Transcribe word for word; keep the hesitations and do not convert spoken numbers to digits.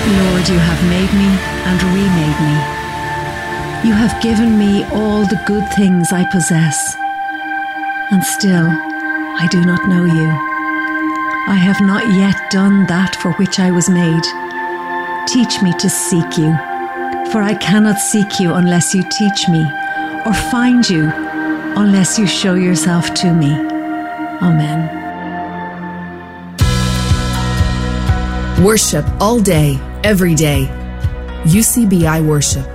Lord, you have made me and remade me. You have given me all the good things I possess, and still I do not know you. I have not yet done that for which I was made. Teach me to seek you, for I cannot seek you unless you teach me, or find you unless you show yourself to me. Amen. Worship all day, every day. U C B I Worship.